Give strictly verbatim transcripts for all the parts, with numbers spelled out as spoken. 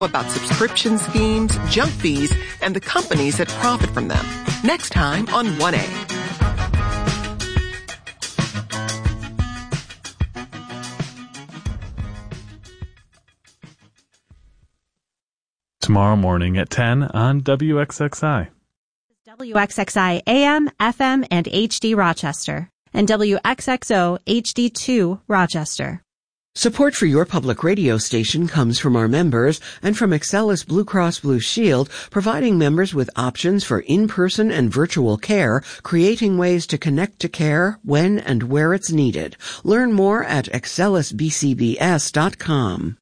About subscription schemes, junk fees, and the companies that profit from them. Next time on one A. Tomorrow morning at ten on W X X I. W X X I A M, F M, and H D Rochester, and W X X O H D two Rochester. Support for your public radio station comes from our members and from Excellus Blue Cross Blue Shield, providing members with options for in-person and virtual care, creating ways to connect to care when and where it's needed. Learn more at excellus b c b s dot com.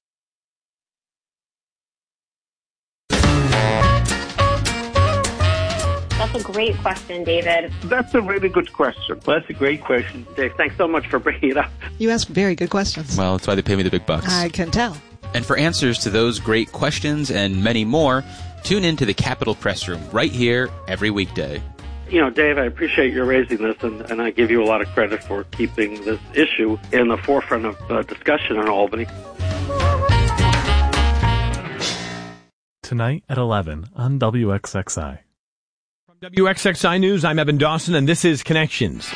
That's a great question, David. That's a really good question. Well, that's a great question. Dave, thanks so much for bringing it up. You ask very good questions. Well, that's why they pay me the big bucks. I can tell. And for answers to those great questions and many more, tune in to the Capitol Press Room right here every weekday. You know, Dave, I appreciate you raising this, and, and I give you a lot of credit for keeping this issue in the forefront of uh, discussion in Albany. Tonight at eleven on W X X I. W X X I News, I'm Evan Dawson, and this is Connections.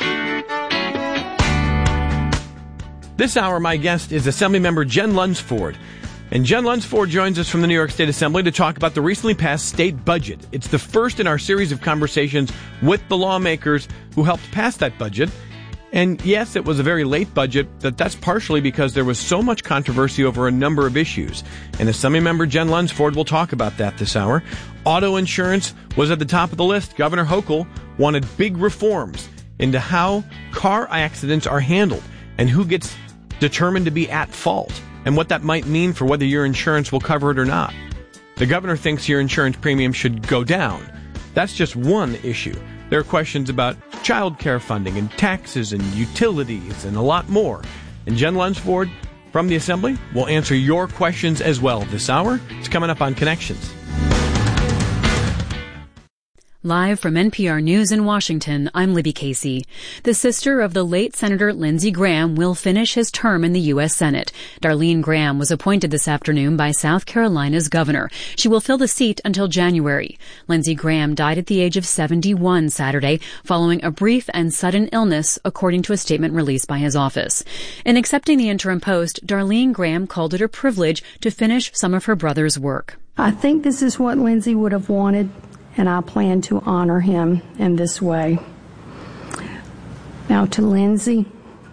This hour, my guest is Assemblymember Jen Lunsford. And Jen Lunsford joins us from the New York State Assembly to talk about the recently passed state budget. It's the first in our series of conversations with the lawmakers who helped pass that budget. And yes, it was a very late budget, but that's partially because there was so much controversy over a number of issues. And Assemblymember Jen Lunsford will talk about that this hour. Auto insurance was at the top of the list. Governor Hochul wanted big reforms into how car accidents are handled and who gets determined to be at fault and what that might mean for whether your insurance will cover it or not. The governor thinks your insurance premium should go down. That's just one issue. There are questions about child care funding and taxes and utilities and a lot more. And Jen Lunsford from the Assembly will answer your questions as well this hour. It's coming up on Connections. Live from N P R News in Washington, I'm Libby Casey. The sister of the late Senator Lindsey Graham will finish his term in the U S Senate. Darlene Graham was appointed this afternoon by South Carolina's governor. She will fill the seat until January. Lindsey Graham died at the age of seventy-one Saturday following a brief and sudden illness, according to a statement released by his office. In accepting the interim post, Darlene Graham called it a privilege to finish some of her brother's work. I think this is what Lindsey would have wanted, and I plan to honor him in this way. Now to Lindsey,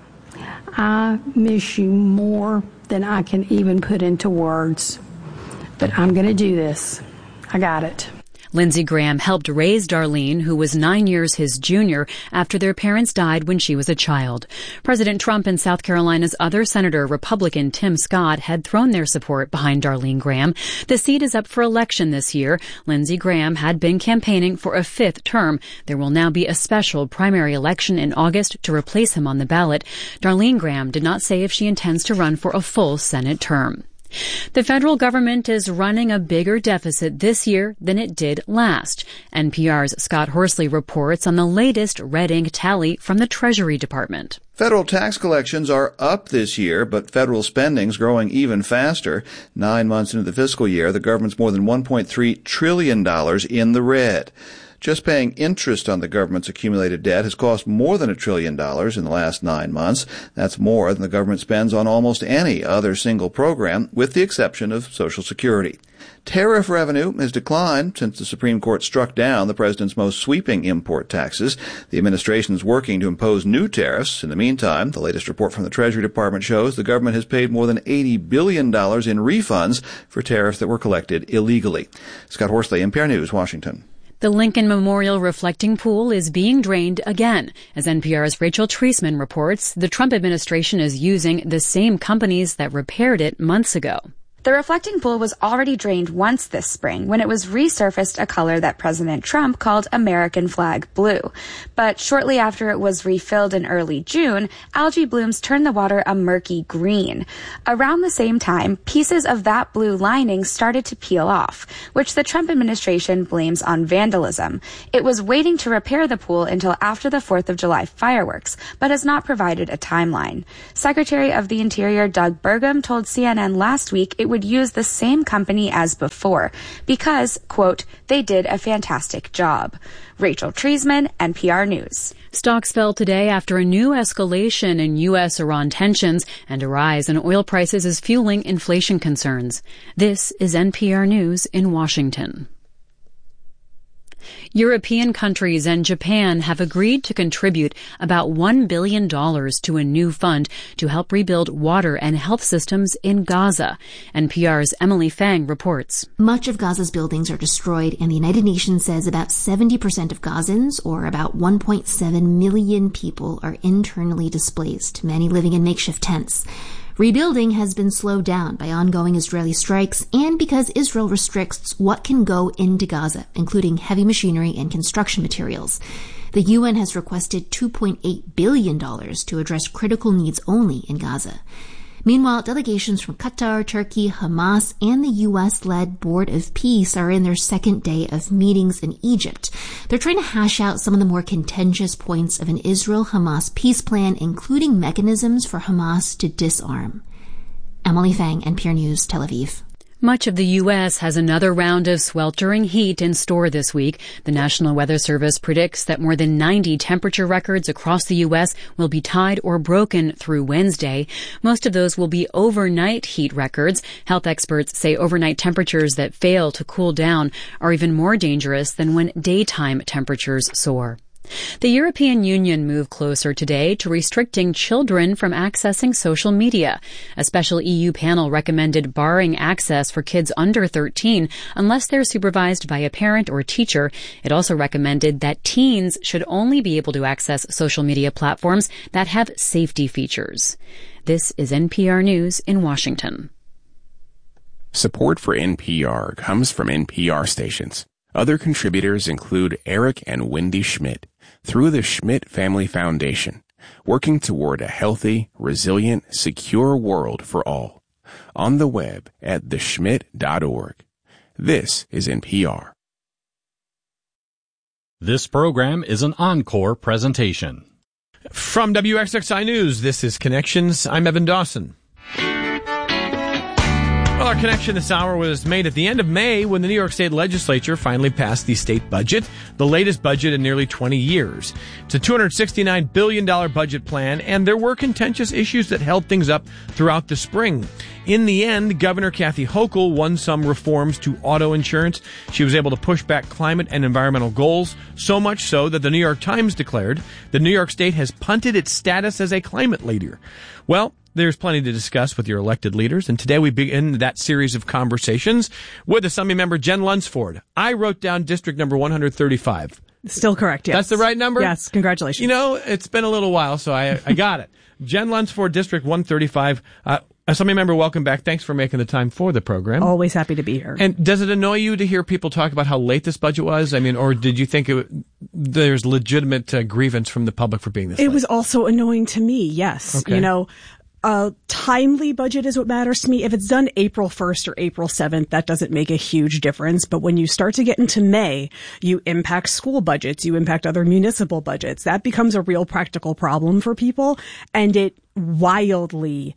I miss you more than I can even put into words, but I'm going to do this. I got it. Lindsey Graham helped raise Darlene, who was nine years his junior, after their parents died when she was a child. President Trump and South Carolina's other senator, Republican Tim Scott, had thrown their support behind Darlene Graham. The seat is up for election this year. Lindsey Graham had been campaigning for a fifth term. There will now be a special primary election in August to replace him on the ballot. Darlene Graham did not say if she intends to run for a full Senate term. The federal government is running a bigger deficit this year than it did last. N P R's Scott Horsley reports on the latest red ink tally from the Treasury Department. Federal tax collections are up this year, but federal spending's growing even faster. Nine months into the fiscal year, the government's more than one point three trillion dollars in the red. Just paying interest on the government's accumulated debt has cost more than a trillion dollars in the last nine months. That's more than the government spends on almost any other single program, with the exception of Social Security. Tariff revenue has declined since the Supreme Court struck down the president's most sweeping import taxes. The administration is working to impose new tariffs. In the meantime, the latest report from the Treasury Department shows the government has paid more than eighty billion dollars in refunds for tariffs that were collected illegally. Scott Horsley, N P R News, Washington. The Lincoln Memorial Reflecting Pool is being drained again. As N P R's Rachel Treisman reports, the Trump administration is using the same companies that repaired it months ago. The reflecting pool was already drained once this spring when it was resurfaced a color that President Trump called American flag blue. But shortly after it was refilled in early June, algae blooms turned the water a murky green. Around the same time, pieces of that blue lining started to peel off, which the Trump administration blames on vandalism. It was waiting to repair the pool until after the fourth of July fireworks, but has not provided a timeline. Secretary of the Interior Doug Burgum told C N N last week it would use the same company as before because, quote, they did a fantastic job. Rachel Treisman, N P R News. Stocks fell today after a new escalation in U S Iran tensions and a rise in oil prices is fueling inflation concerns. This is N P R News in Washington. European countries and Japan have agreed to contribute about one billion dollars to a new fund to help rebuild water and health systems in Gaza. N P R's Emily Fang reports. Much of Gaza's buildings are destroyed, and the United Nations says about seventy percent of Gazans, or about one point seven million people, are internally displaced, many living in makeshift tents. Rebuilding has been slowed down by ongoing Israeli strikes and because Israel restricts what can go into Gaza, including heavy machinery and construction materials. The U N has requested two point eight billion dollars to address critical needs only in Gaza. Meanwhile, delegations from Qatar, Turkey, Hamas, and the U S-led Board of Peace are in their second day of meetings in Egypt. They're trying to hash out some of the more contentious points of an Israel-Hamas peace plan, including mechanisms for Hamas to disarm. Emily Fang, N P R News, Tel Aviv. Much of the U S has another round of sweltering heat in store this week. The National Weather Service predicts that more than ninety temperature records across the U S will be tied or broken through Wednesday. Most of those will be overnight heat records. Health experts say overnight temperatures that fail to cool down are even more dangerous than when daytime temperatures soar. The European Union moved closer today to restricting children from accessing social media. A special E U panel recommended barring access for kids under thirteen unless they're supervised by a parent or teacher. It also recommended that teens should only be able to access social media platforms that have safety features. This is N P R News in Washington. Support for N P R comes from N P R stations. Other contributors include Eric and Wendy Schmidt through the Schmidt Family Foundation, working toward a healthy, resilient, secure world for all. On the web at the schmidt dot org. This is N P R. This program is an encore presentation. From W X X I News, this is Connections. I'm Evan Dawson. Well, our connection this hour was made at the end of May when the New York State Legislature finally passed the state budget, the latest budget in nearly twenty years. It's a two hundred sixty-nine billion dollars budget plan, and there were contentious issues that held things up throughout the spring. In the end, Governor Kathy Hochul won some reforms to auto insurance. She was able to push back climate and environmental goals, so much so that the New York Times declared that New York State has punted its status as a climate leader. Well, there's plenty to discuss with your elected leaders, and today we begin that series of conversations with Assembly Member Jen Lunsford. I wrote down district number one hundred thirty-five. Still correct, yes. That's the right number? Yes, congratulations. You know, it's been a little while, so I, I got it. Jen Lunsford, District one thirty-five. Uh, Assembly Member, welcome back. Thanks for making the time for the program. Always happy to be here. And does it annoy you to hear people talk about how late this budget was? I mean, or did you think it, there's legitimate uh, grievance from the public for being this It late? was also annoying to me, yes. Okay. You know, a timely budget is what matters to me. If it's done April first or April seventh, that doesn't make a huge difference. But when you start to get into May, you impact school budgets, you impact other municipal budgets. That becomes a real practical problem for people, and it wildly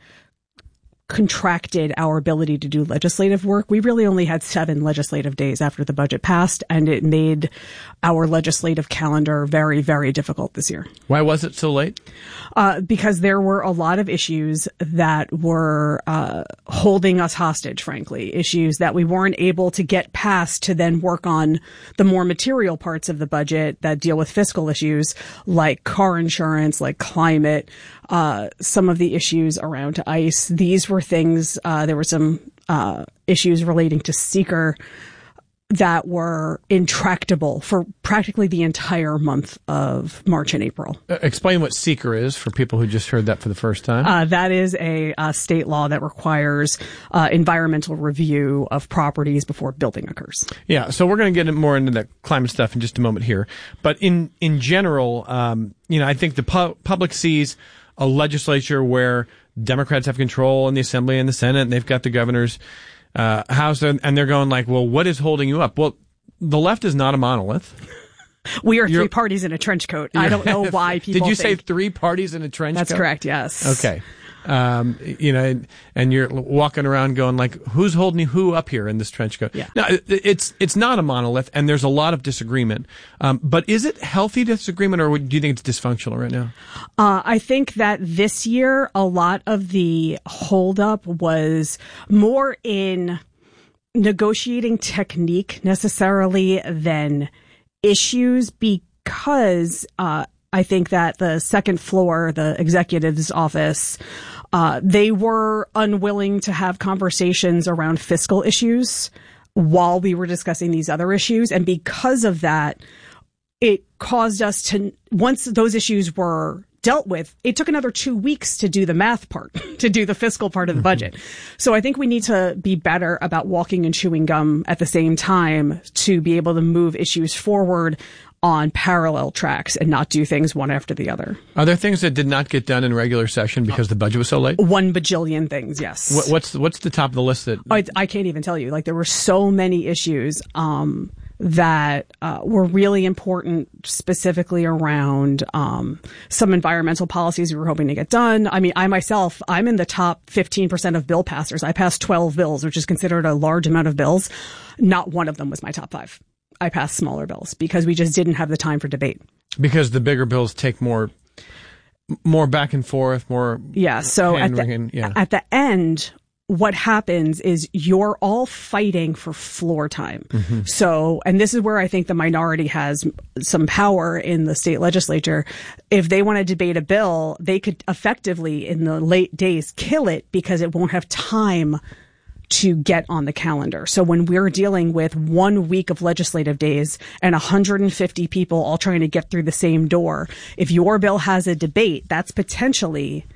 contracted our ability to do legislative work. We really only had seven legislative days after the budget passed, and it made our legislative calendar very, very difficult this year. Why was it so late? Uh, because there were a lot of issues that were uh, holding us hostage, frankly, issues that we weren't able to get past to then work on the more material parts of the budget that deal with fiscal issues like car insurance, like climate, uh, some of the issues around ICE. These were things, uh, there were some uh, issues relating to seeker that were intractable for practically the entire month of March and April. Uh, explain what seeker is for people who just heard that for the first time. Uh, that is a, a state law that requires uh, environmental review of properties before building occurs. Yeah, so we're going to get more into that climate stuff in just a moment here. But in, in general, um, you know, I think the pu- public sees a legislature where Democrats have control in the Assembly and the Senate, and they've got the governor's uh, house, and, and they're going like, well, what is holding you up? Well, the left is not a monolith. We are You're, three parties in a trench coat. I don't know why people Did you think. say three parties in a trench That's coat? That's correct, yes. Okay. Um, you know, and, and you're walking around going like, who's holding who up here in this trench coat? Yeah. Now, it, it's it's not a monolith, and there's a lot of disagreement. Um, but is it healthy disagreement, or do you think it's dysfunctional right now? Uh, I think that this year, a lot of the holdup was more in negotiating technique necessarily than issues, because uh, I think that the second floor, the executive's office, uh, they were unwilling to have conversations around fiscal issues while we were discussing these other issues. And because of that, it caused us to, once those issues were dealt with, it took another two weeks to do the math part, to do the fiscal part of the budget. So I think we need to be better about walking and chewing gum at the same time to be able to move issues forward on parallel tracks and not do things one after the other. Are there things that did not get done in regular session because the budget was so late? One bajillion things, yes. What, what's what's the top of the list that? I, I can't even tell you. Like, there were so many issues um, that uh, were really important, specifically around um, some environmental policies we were hoping to get done. I mean, I myself, I'm in the top fifteen percent of bill passers. I passed twelve bills, which is considered a large amount of bills. Not one of them was my top five. I passed smaller bills because we just didn't have the time for debate. Because the bigger bills take more, more back and forth, more. Yeah. So at the, yeah. at the end, what happens is you're all fighting for floor time. Mm-hmm. So, and this is where I think the minority has some power in the state legislature. If they want to debate a bill, they could effectively in the late days kill it because it won't have time to get on the calendar. So when we're dealing with one week of legislative days and one hundred fifty people all trying to get through the same door, if your bill has a debate, that's potentially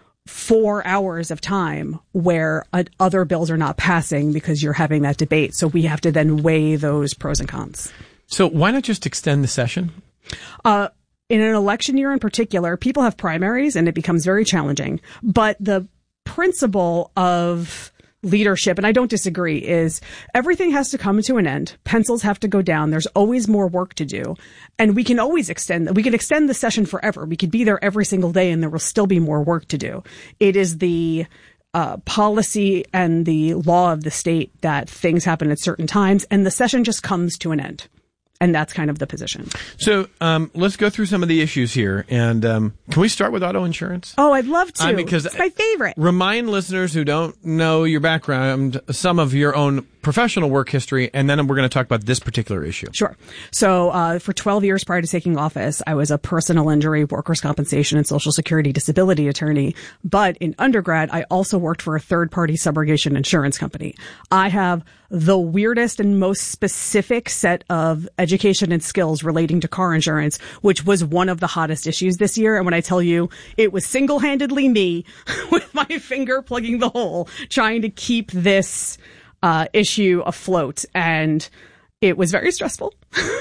four hours of time where uh, other bills are not passing because you're having that debate. So we have to then weigh those pros and cons. So why not just extend the session? Uh, in an election year in particular, people have primaries and it becomes very challenging. But the principle of leadership, and I don't disagree, is everything has to come to an end. Pencils have to go down. There's always more work to do. And we can always extend, we can extend the session forever. We could be there every single day and there will still be more work to do. It is the uh, policy and the law of the state that things happen at certain times and the session just comes to an end. And that's kind of the position. So um, let's go through some of the issues here. And um, can we start with auto insurance? Oh, I'd love to. I mean, because it's my favorite. Remind listeners who don't know your background, some of your own professional work history, and then we're going to talk about this particular issue. Sure. So uh, for twelve years prior to taking office, I was a personal injury, workers' compensation, and Social Security disability attorney. But in undergrad, I also worked for a third-party subrogation insurance company. I have the weirdest and most specific set of education and skills relating to car insurance, which was one of the hottest issues this year. And when I tell you it was single-handedly me with my finger plugging the hole, trying to keep this uh, issue afloat. And it was very stressful,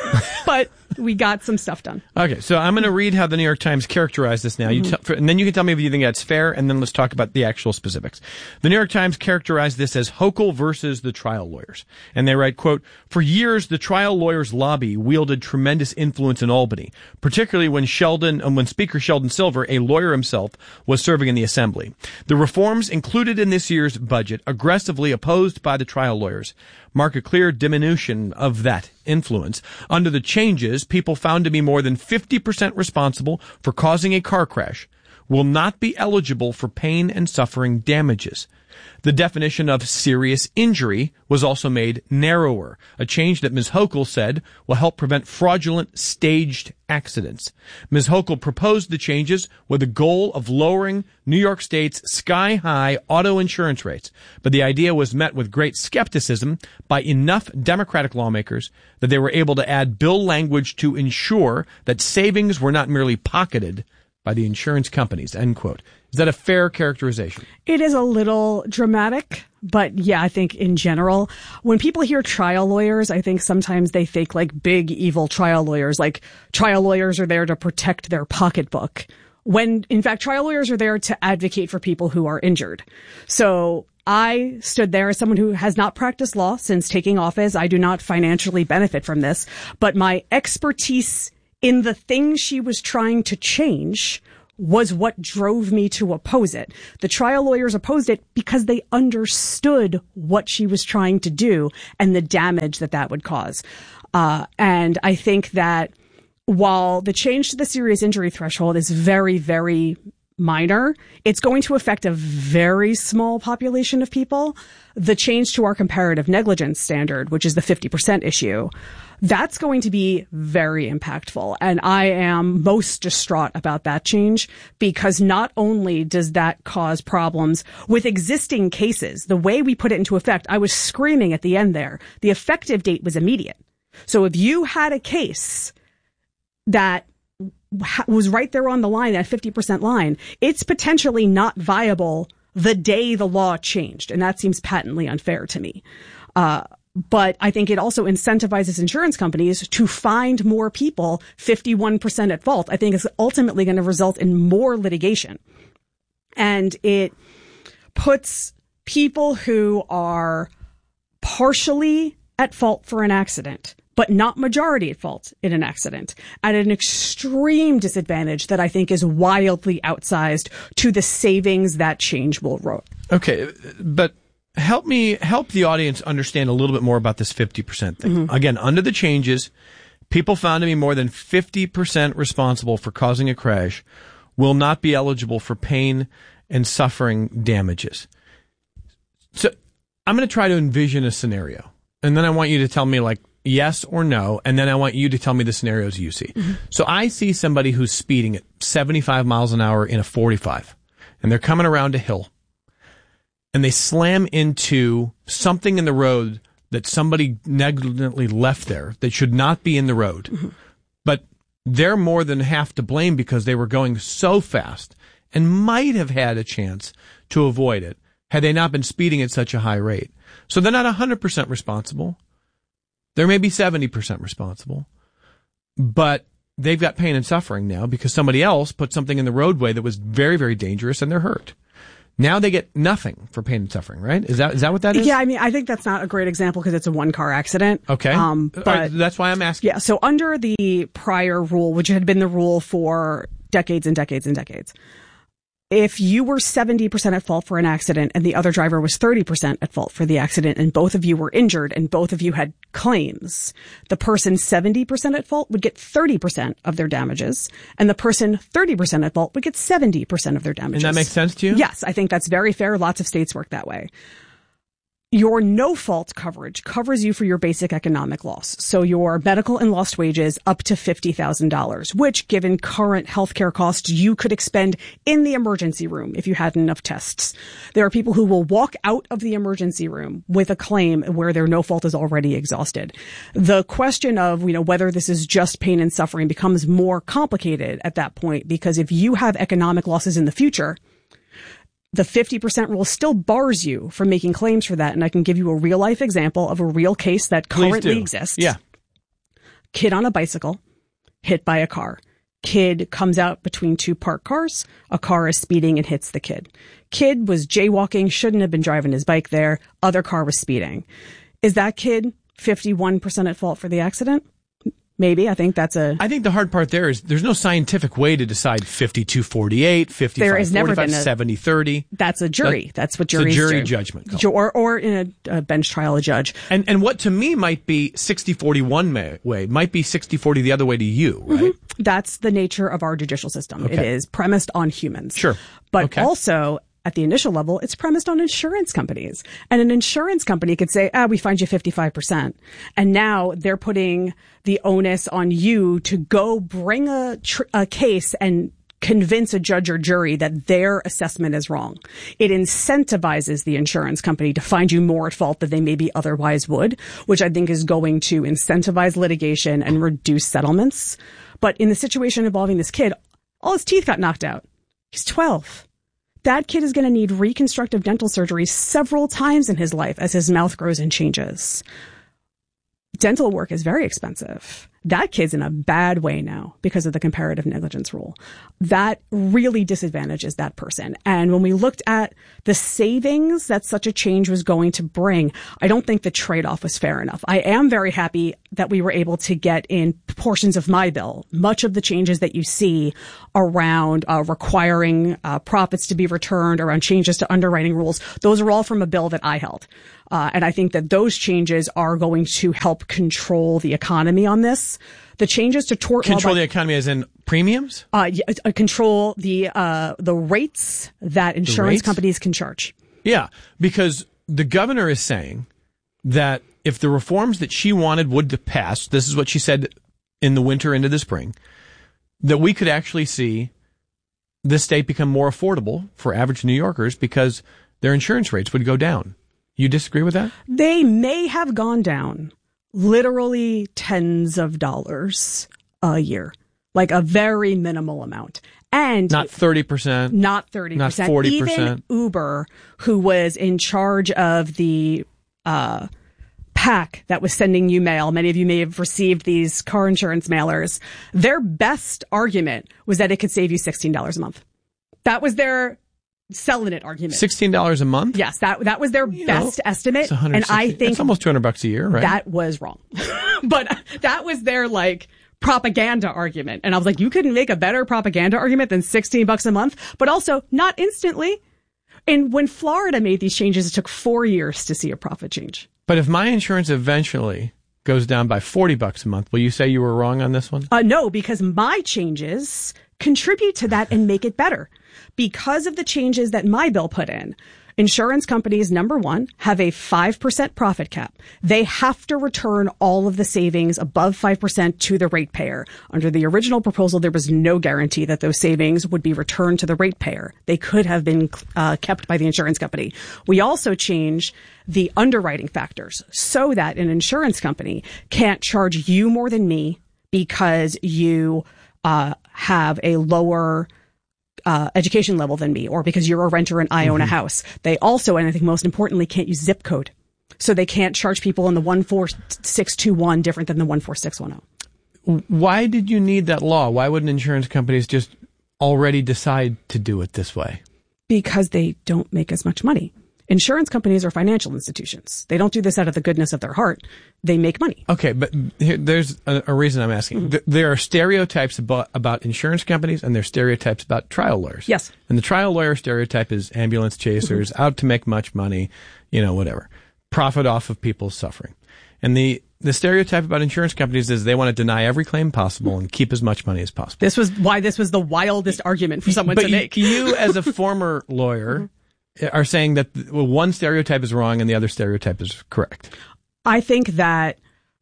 but we got some stuff done. Okay, so I'm going to read how the New York Times characterized this now. You Mm-hmm. t- and then you can tell me if you think that's fair, and then let's talk about the actual specifics. The New York Times characterized this as Hochul versus the trial lawyers. And they write, quote, "For years, the trial lawyers' lobby wielded tremendous influence in Albany, particularly when Sheldon, um, when Speaker Sheldon Silver, a lawyer himself, was serving in the Assembly. The reforms included in this year's budget, aggressively opposed by the trial lawyers, mark a clear diminution of that influence. Under the changes, people found to be more than fifty percent responsible for causing a car crash will not be eligible for pain and suffering damages. The definition of serious injury was also made narrower, a change that Miz Hochul said will help prevent fraudulent staged accidents. Miz Hochul proposed the changes with the goal of lowering New York State's sky-high auto insurance rates, but the idea was met with great skepticism by enough Democratic lawmakers that they were able to add bill language to ensure that savings were not merely pocketed by the insurance companies," end quote. Is that a fair characterization? It is a little dramatic, but yeah, I think in general, when people hear trial lawyers, I think sometimes they think like big evil trial lawyers, like trial lawyers are there to protect their pocketbook. When in fact, trial lawyers are there to advocate for people who are injured. So I stood there as someone who has not practiced law since taking office. I do not financially benefit from this, but my expertise in the things she was trying to change was what drove me to oppose it. The trial lawyers opposed it because they understood what she was trying to do and the damage that that would cause. Uh, and I think that while the change to the serious injury threshold is very, very minor, it's going to affect a very small population of people. The change to our comparative negligence standard, which is the fifty percent issue, that's going to be very impactful. And I am most distraught about that change because not only does that cause problems with existing cases, the way we put it into effect, I was screaming at the end there. The effective date was immediate. So if you had a case that was right there on the line, that fifty percent line, it's potentially not viable the day the law changed. And that seems patently unfair to me. Uh, but I think it also incentivizes insurance companies to find more people fifty-one percent at fault. I think it's ultimately going to result in more litigation. And it puts people who are partially at fault for an accident, but not majority at fault in an accident, at an extreme disadvantage that I think is wildly outsized to the savings that change will wrote. Okay, but help me, help the audience understand a little bit more about this fifty percent thing. Mm-hmm. Again, under the changes, people found to be more than fifty percent responsible for causing a crash will not be eligible for pain and suffering damages. So I'm going to try to envision a scenario, and then I want you to tell me, like, yes or no, and then I want you to tell me the scenarios you see. Mm-hmm. So I see somebody who's speeding at seventy-five miles an hour in a forty-five, and they're coming around a hill, and they slam into something in the road that somebody negligently left there that should not be in the road. Mm-hmm. But they're more than half to blame because they were going so fast and might have had a chance to avoid it had they not been speeding at such a high rate. So they're not one hundred percent responsible. They're maybe seventy percent responsible, but they've got pain and suffering now because somebody else put something in the roadway that was very, very dangerous and they're hurt. Now they get nothing for pain and suffering, right? Is that is that what that is? Yeah, I mean, I think that's not a great example because it's a one-car accident. Okay. Um, but right, that's why I'm asking. Yeah, so under the prior rule, which had been the rule for decades and decades and decades, if you were seventy percent at fault for an accident and the other driver was thirty percent at fault for the accident and both of you were injured and both of you had claims, the person seventy percent at fault would get thirty percent of their damages and the person thirty percent at fault would get seventy percent of their damages. And that makes sense to you? Yes, I think that's very fair. Lots of states work that way. Your no-fault coverage covers you for your basic economic loss. So your medical and lost wages up to fifty thousand dollars, which, given current healthcare costs, you could expend in the emergency room if you had enough tests. There are people who will walk out of the emergency room with a claim where their no-fault is already exhausted. The question of, you know, whether this is just pain and suffering becomes more complicated at that point, because if you have economic losses in the future, the fifty percent rule still bars you from making claims for that. And I can give you a real life example of a real case that currently exists. Yeah. Kid on a bicycle, hit by a car. Kid comes out between two parked cars. A car is speeding and hits the kid. Kid was jaywalking, shouldn't have been driving his bike there. Other car was speeding. Is that kid fifty-one percent at fault for the accident? Maybe. I think that's a... I think the hard part there is there's no scientific way to decide fifty-two forty-eight, fifty-five forty-five, seventy thirty. That's a jury. That, that's what juries do. It's a jury do. judgment call. Or, or in a, a bench trial, a judge. And and what to me might be sixty forty one way, might be sixty forty the other way to you, right? Mm-hmm. That's the nature of our judicial system. Okay. It is premised on humans. Sure. But okay. also... at the initial level, it's premised on insurance companies. And an insurance company could say, ah, we find you fifty-five percent. And now they're putting the onus on you to go bring a, tr- a case and convince a judge or jury that their assessment is wrong. It incentivizes the insurance company to find you more at fault than they maybe otherwise would, which I think is going to incentivize litigation and reduce settlements. But in the situation involving this kid, all his teeth got knocked out. He's twelve. That kid is going to need reconstructive dental surgery several times in his life as his mouth grows and changes. Dental work is very expensive. that kid's in a bad way now because of the comparative negligence rule. That really disadvantages that person. And when we looked at the savings that such a change was going to bring, I don't think the trade-off was fair enough. I am very happy that we were able to get in portions of my bill much of the changes that you see around uh, requiring uh, profits to be returned, around changes to underwriting rules. Those are all from a bill that I held. Uh, and I think that those changes are going to help control the economy on this. The changes to tort law control the economy as in premiums? Uh, yeah, uh, control the uh, the rates that insurance rates? companies can charge. Yeah, because the governor is saying that if the reforms that she wanted would pass, this is what she said in the winter into the spring, that we could actually see this state become more affordable for average New Yorkers because their insurance rates would go down. You disagree with that? They may have gone down literally tens of dollars a year, like a very minimal amount. And not thirty percent, not thirty percent, not forty percent. Even Uber, who was in charge of the uh, pack that was sending you mail, many of you may have received these car insurance mailers, their best argument was that it could save you sixteen dollars a month. That was their selling it argument. sixteen dollars a month? Yes, that that was their you best know, estimate. And I think that's almost two hundred bucks a year, right? That was wrong. But that was their like propaganda argument. And I was like, you couldn't make a better propaganda argument than sixteen bucks a month, but also not instantly. And when Florida made these changes, it took four years to see a profit change. But if my insurance eventually goes down by forty bucks a month, will you say you were wrong on this one? Uh, no, because my changes contribute to that and make it better. Because of the changes that my bill put in, insurance companies, number one, have a five percent profit cap. They have to return all of the savings above five percent to the ratepayer. Under the original proposal, there was no guarantee that those savings would be returned to the ratepayer. They could have been uh, kept by the insurance company. We also changed the underwriting factors so that an insurance company can't charge you more than me because you uh, have a lower Uh, education level than me, or because you're a renter and I own mm-hmm. a house. They also, and I think most importantly, can't use zip code. So they can't charge people in the one four six two one different than the one four six one zero. Why did you need that law? Why wouldn't insurance companies just already decide to do it this way? Because they don't make as much money. Insurance companies are financial institutions. They don't do this out of the goodness of their heart. They make money. Okay, but here, there's a, a reason I'm asking. Mm-hmm. Th- there are stereotypes about, about insurance companies, and there are stereotypes about trial lawyers. Yes. And the trial lawyer stereotype is ambulance chasers, mm-hmm. out to make much money, you know, whatever. Profit off of people's suffering. And the, the stereotype about insurance companies is they want to deny every claim possible and keep as much money as possible. This was why this was the wildest argument for someone but to make. you, you, as a former lawyer, mm-hmm. are saying that well, one stereotype is wrong and the other stereotype is correct. I think that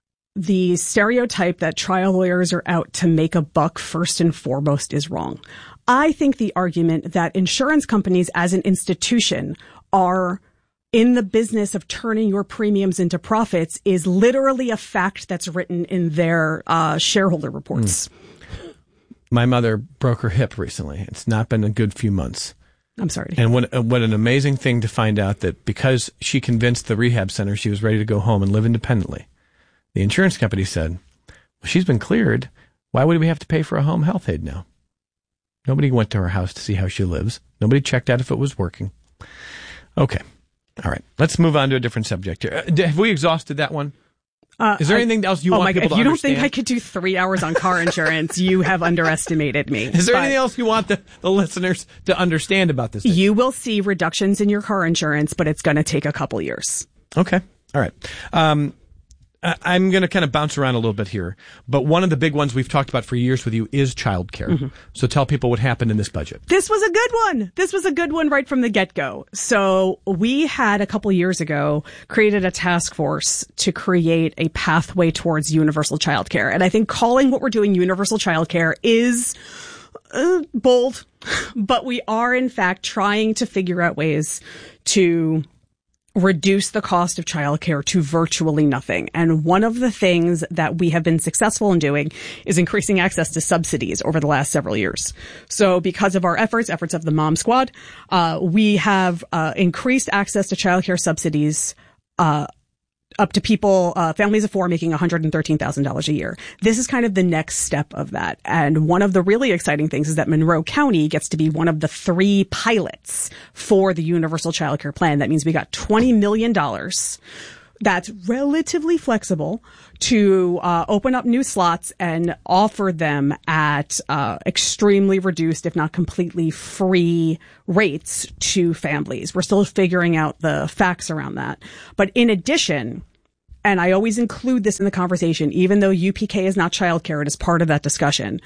the stereotype that trial lawyers are out to make a buck first and foremost is wrong. I think the argument that insurance companies as an institution are in the business of turning your premiums into profits is literally a fact that's written in their uh, shareholder reports. Mm. My mother broke her hip recently. It's not been a good few months. I'm sorry. And what what an amazing thing to find out that because she convinced the rehab center she was ready to go home and live independently, the insurance company said, well, she's been cleared. Why would we have to pay for a home health aid now? Nobody went to her house to see how she lives. Nobody checked out if it was working. Okay. All right. Let's move on to a different subject here. Uh, have we exhausted that one? Uh, Is there I, anything else you oh want my people God, to if you understand? don't think I could do three hours on car insurance, you have underestimated me. Is there but anything else you want the, the listeners to understand about this? You will see reductions in your car insurance, but it's going to take a couple years. Okay. All right. Um, I'm going to kind of bounce around a little bit here, but one of the big ones we've talked about for years with you is childcare. Mm-hmm. So tell people what happened in this budget. This was a good one. This was a good one right from the get-go. So we had a couple years ago created a task force to create a pathway towards universal childcare. And I think calling what we're doing universal childcare is uh, bold, but we are in fact trying to figure out ways to reduce the cost of childcare to virtually nothing. And one of the things that we have been successful in doing is increasing access to subsidies over the last several years. So because of our efforts, efforts of the Mom Squad, uh, we have uh, increased access to childcare subsidies uh up to people, uh, families of four making one hundred thirteen thousand dollars a year. This is kind of the next step of that. And one of the really exciting things is that Monroe County gets to be one of the three pilots for the Universal Child Care Plan. That means we got twenty million dollars. That's relatively flexible to uh, open up new slots and offer them at uh, extremely reduced, if not completely free rates to families. We're still figuring out the facts around that. But in addition, and I always include this in the conversation, even though U P K is not childcare, it is part of that discussion,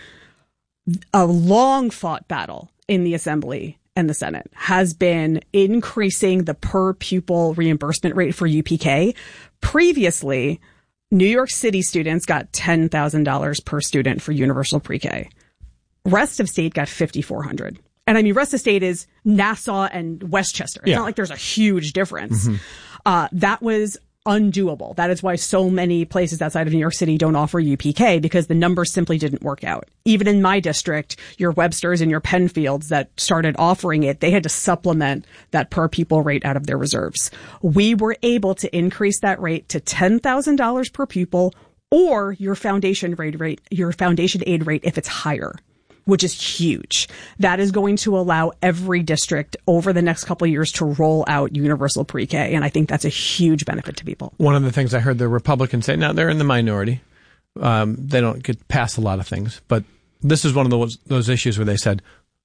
a long fought battle in the Assembly and the Senate has been increasing the per pupil reimbursement rate for U P K. Previously, New York City students got ten thousand dollars per student for universal pre-K. Rest of state got five thousand four hundred dollars. And I mean, rest of state is Nassau and Westchester. It's yeah. not like there's a huge difference. Mm-hmm. Uh, that was undoable. That is why so many places outside of New York City don't offer U P K, because the numbers simply didn't work out. Even in my district, your Websters and your Penfields that started offering it, they had to supplement that per pupil rate out of their reserves. We were able to increase that rate to ten thousand dollars per pupil, or your foundation rate rate, your foundation aid rate if it's higher, which is huge. That is going to allow every district over the next couple of years to roll out universal pre-K. And I think that's a huge benefit to people. One of the things I heard the Republicans say, now they're in the minority. Um, they don't get past a lot of things, but this is one of those, those issues where they said,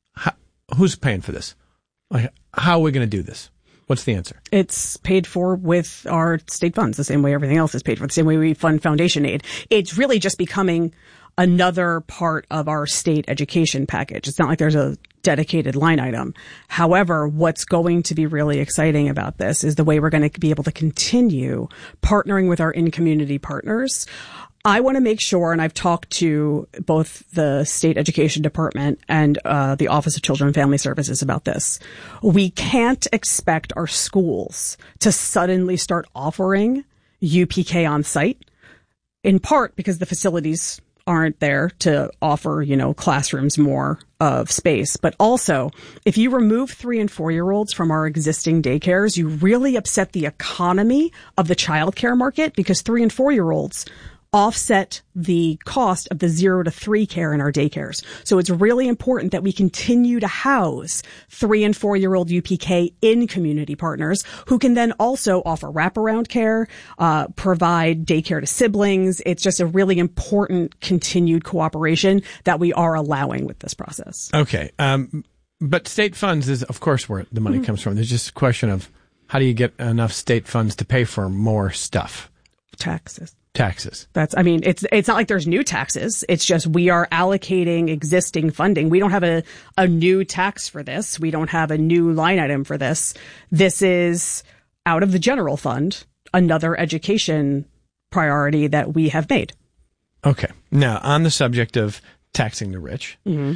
who's paying for this? Like, how are we going to do this? What's the answer? It's paid for with our state funds, the same way everything else is paid for, the same way we fund foundation aid. It's really just becoming another part of our state education package. It's not like there's a dedicated line item. However, what's going to be really exciting about this is the way we're going to be able to continue partnering with our in-community partners. I want to make sure, and I've talked to both the state education department and uh, the Office of Children and Family Services about this. We can't expect our schools to suddenly start offering U P K on site, in part because the facilities aren't there to offer, you know, classrooms more of space. But also, if you remove three and four year olds from our existing daycares, you really upset the economy of the childcare market, because three and four year olds offset the cost of the zero to three care in our daycares. So it's really important that we continue to house three and four year old U P K in community partners who can then also offer wraparound care, uh, provide daycare to siblings. It's just a really important continued cooperation that we are allowing with this process. Okay. Um, but state funds is, of course, where the money mm-hmm. comes from. There's just a question of how do you get enough state funds to pay for more stuff? Taxes. Taxes. That's, I mean, it's, it's not like there's new taxes. It's just we are allocating existing funding. We don't have a, a new tax for this. We don't have a new line item for this. This is out of the general fund, another education priority that we have made. Okay. Now, on the subject of taxing the rich, mm-hmm.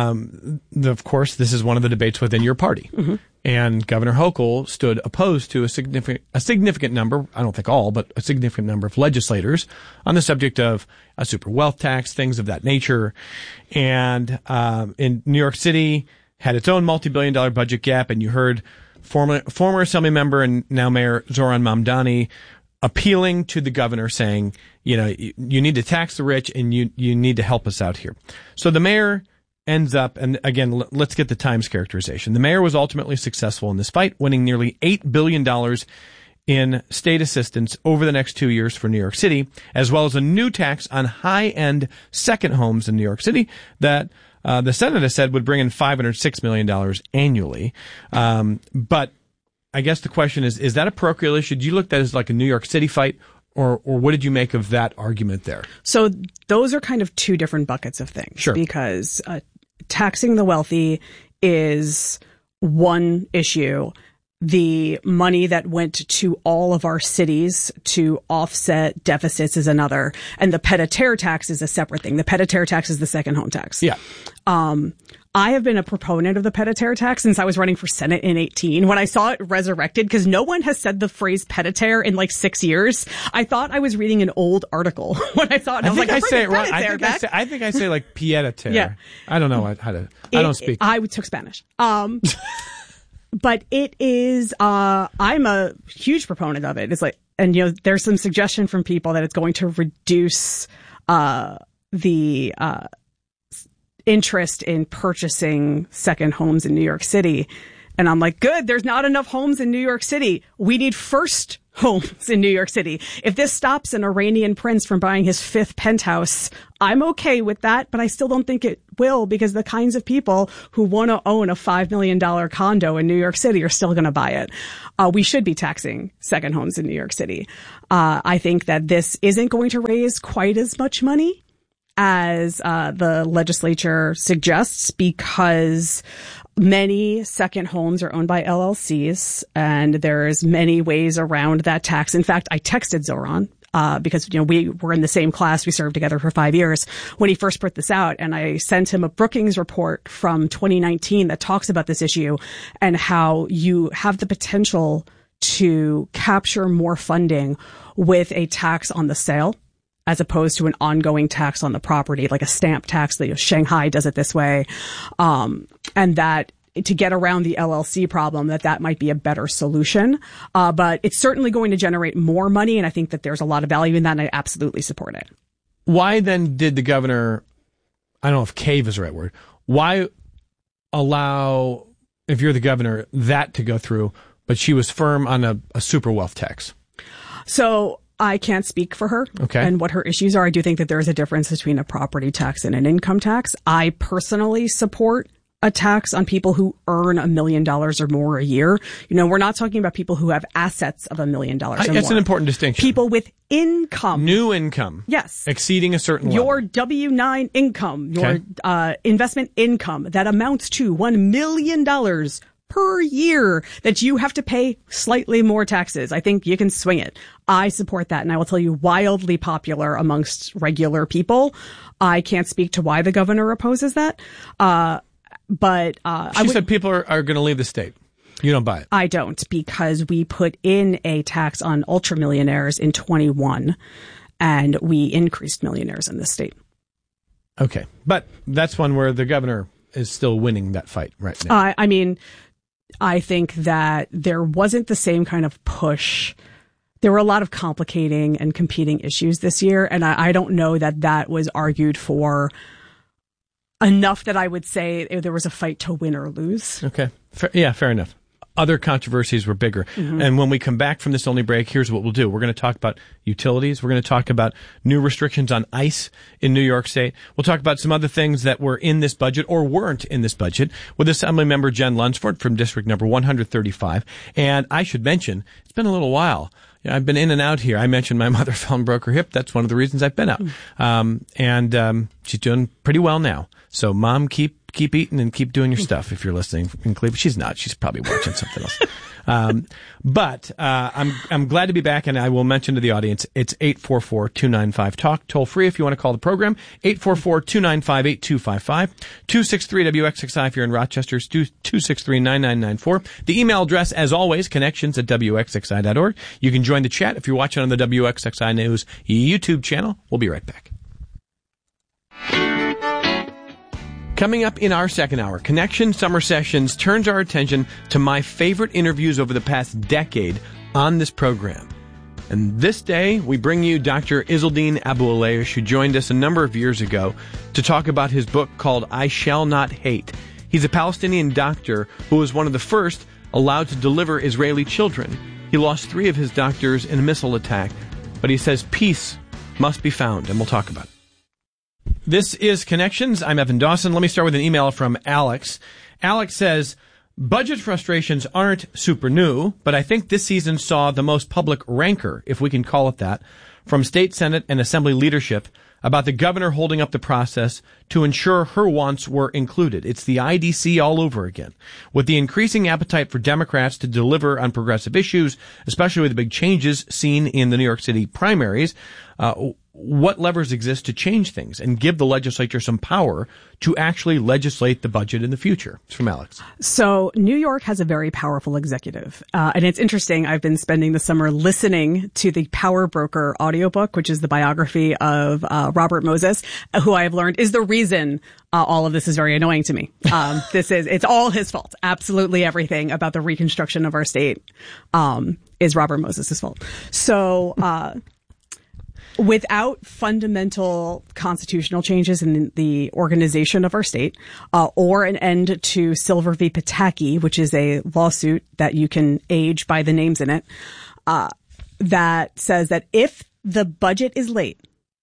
um, the, of course, this is one of the debates within your party. Mm-hmm. And Governor Hochul stood opposed to a significant, a significant number, I don't think all, but a significant number of legislators on the subject of a super wealth tax, things of that nature. And um, in New York City, had its own multi-billion dollar budget gap, and you heard former, former Assembly member and now Mayor Zohran Mamdani appealing to the governor, saying, you know, you, you need to tax the rich and you, you need to help us out here. So the mayor ends up, and again, l- let's get the Times characterization. The mayor was ultimately successful in this fight, winning nearly eight billion dollars in state assistance over the next two years for New York City, as well as a new tax on high-end second homes in New York City that uh, the Senate has said would bring in five hundred six million dollars annually. Um, but I guess the question is, is that a parochial issue? Do you look at that as like a New York City fight? Or, or what did you make of that argument there? So those are kind of two different buckets of things. Sure. Because uh, taxing the wealthy is one issue. The money that went to all of our cities to offset deficits is another. And the pied-à-terre tax is a separate thing. The pied-à-terre tax is the second home tax. Yeah. Um, I have been a proponent of the pied-à-terre tax since I was running for Senate in eighteen. When I saw it resurrected, because no one has said the phrase pied-à-terre in like six years, I thought I was reading an old article when I saw it. I, I was think like, I say it wrong. I think I, say, I think I say like pied-à-terre. Yeah. I don't know how to, I don't speak. It, I took Spanish. Um, but it is, uh, I'm a huge proponent of it. It's like, and, you know, there's some suggestion from people that it's going to reduce uh, the uh, interest in purchasing second homes in New York City. And I'm like, good, there's not enough homes in New York City. We need first homes in New York City. If this stops an Iranian prince from buying his fifth penthouse, I'm okay with that, but I still don't think it will, because the kinds of people who want to own a five million dollars condo in New York City are still going to buy it. Uh, we should be taxing second homes in New York City. Uh, I think that this isn't going to raise quite as much money as uh, the legislature suggests, because many second homes are owned by L L Cs, and there's many ways around that tax. In fact, I texted Zoran, uh, because, you know, we were in the same class. We served together for five years when he first put this out. And I sent him a Brookings report from twenty nineteen that talks about this issue and how you have the potential to capture more funding with a tax on the sale, as opposed to an ongoing tax on the property, like a stamp tax. That, you know, Shanghai does it this way. Um, and that to get around the L L C problem, that that might be a better solution. Uh, but it's certainly going to generate more money. And I think that there's a lot of value in that, and I absolutely support it. Why then did the governor, I don't know if cave is the right word, why allow, if you're the governor, that to go through, but she was firm on a, a super wealth tax? So I can't speak for her okay. and what her issues are. I do think that there is a difference between a property tax and an income tax. I personally support a tax on people who earn a million dollars or more a year. You know, we're not talking about people who have assets of a million dollars or more. That's an important distinction. People with income. New income. Yes. Exceeding a certain level. Your W nine income, your okay. uh, investment income that amounts to one million dollars per year that you have to pay slightly more taxes. I think you can swing it. I support that, and I will tell you, wildly popular amongst regular people. I can't speak to why the governor opposes that. Uh, but uh, she I would, said people are, are going to leave the state. You don't buy it. I don't, because we put in a tax on ultramillionaires in twenty-one, and we increased millionaires in this state. Okay, but that's one where the governor is still winning that fight right now. Uh, I mean, I think that there wasn't the same kind of push. There were a lot of complicating and competing issues this year, and I, I don't know that that was argued for enough that I would say there was a fight to win or lose. Okay. Fair, yeah, fair enough. Other controversies were bigger. Mm-hmm. And when we come back from this only break, here's what we'll do. We're going to talk about utilities. We're going to talk about new restrictions on ICE in New York State. We'll talk about some other things that were in this budget or weren't in this budget with Assemblymember Jen Lunsford from District Number one thirty-five. And I should mention, it's been a little while. You know, I've been in and out here. I mentioned my mother fell and broke her hip. That's one of the reasons I've been out. Mm. Um, and um, she's doing pretty well now. So, Mom, keep keep eating and keep doing your stuff if you're listening in Cleveland. She's not. She's probably watching something else. Um, but uh, I'm I'm glad to be back, and I will mention to the audience, it's eight four four, two nine five, talk, toll free if you want to call the program, eight four four, two nine five, eight two five five, two six three W X X I if you're in Rochester, two six three, nine nine nine four. The email address, as always, connections at W X X I dot org. You can join the chat if you're watching on the W X X I News YouTube channel. We'll be right back. Coming up in our second hour, Connection Summer Sessions turns our attention to my favorite interviews over the past decade on this program. And this day, we bring you Doctor Izzeldin Abu-Alaysh, who joined us a number of years ago to talk about his book called I Shall Not Hate. He's a Palestinian doctor who was one of the first allowed to deliver Israeli children. He lost three of his doctors in a missile attack, but he says peace must be found, and we'll talk about it. This is Connections. I'm Evan Dawson. Let me start with an email from Alex. Alex says, budget frustrations aren't super new, but I think this season saw the most public rancor, if we can call it that, from state Senate and Assembly leadership about the governor holding up the process to ensure her wants were included. It's the I D C all over again. With the increasing appetite for Democrats to deliver on progressive issues, especially with the big changes seen in the New York City primaries, uh, what levers exist to change things and give the legislature some power to actually legislate the budget in the future? It's from Alex. So New York has a very powerful executive. Uh, and it's interesting. I've been spending the summer listening to the Power Broker audiobook, which is the biography of uh, Robert Moses, who I have learned is the reason uh, all of this is very annoying to me. Um, this is, it's all his fault. Absolutely everything about the reconstruction of our state. Um, is Robert Moses' fault. So, uh, without fundamental constitutional changes in the organization of our state, uh, or an end to Silver v. Pataki, which is a lawsuit that you can age by the names in it, uh, that says that if the budget is late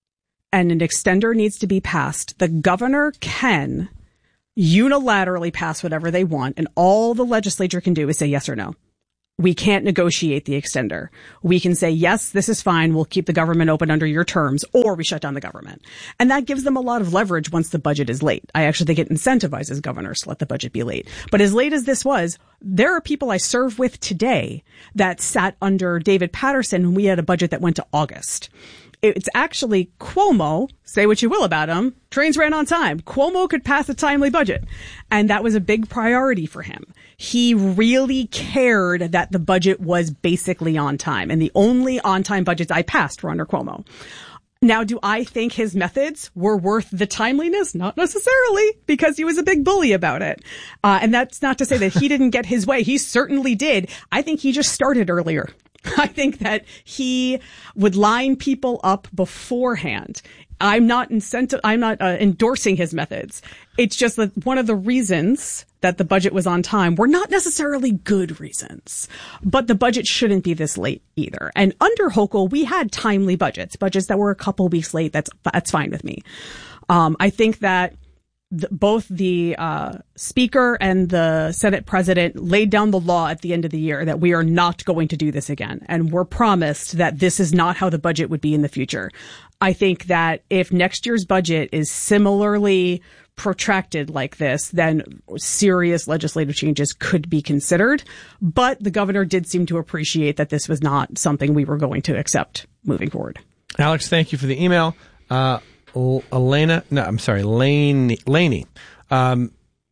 and an extender needs to be passed, the governor can unilaterally pass whatever they want, and all the legislature can do is say yes or no. We can't negotiate the extender. We can say, yes, this is fine. We'll keep the government open under your terms, or we shut down the government. And that gives them a lot of leverage once the budget is late. I actually think it incentivizes governors to let the budget be late. But as late as this was, there are people I serve with today that sat under David Patterson when we had a budget that went to August. It's actually Cuomo, say what you will about him, trains ran on time. Cuomo could pass a timely budget. And that was a big priority for him. He really cared that the budget was basically on time. And the only on-time budgets I passed were under Cuomo. Now, do I think his methods were worth the timeliness? Not necessarily, because he was a big bully about it. Uh, and that's not to say that he didn't get his way. He certainly did. I think he just started earlier. I think that he would line people up beforehand. I'm not incentive, I'm not uh, endorsing his methods. It's just that one of the reasons that the budget was on time were not necessarily good reasons, but the budget shouldn't be this late either. And under Hochul, we had timely budgets, budgets that were a couple weeks late. That's, that's fine with me. Um, I think that The, both the uh, Speaker and the Senate President laid down the law at the end of the year that we are not going to do this again. And we're promised that this is not how the budget would be in the future. I think that if next year's budget is similarly protracted like this, then serious legislative changes could be considered. But the governor did seem to appreciate that this was not something we were going to accept moving forward. Alex, thank you for the email. Uh, Elena, no, I'm sorry, Laney, Laney, um,